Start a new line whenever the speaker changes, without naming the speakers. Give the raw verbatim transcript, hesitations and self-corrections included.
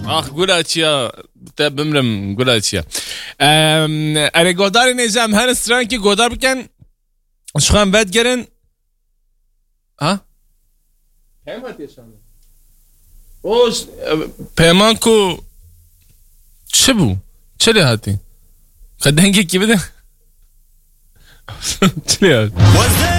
آخ گولا چیا تا بمرم گولا چیا اره گودار نیزم هر استران که گودار بکن شخوام بد گرن ها پیمان تیشانه اوش پیمان کو چه بو چه لیهاتی خدنگی کی بده چه لیهاتی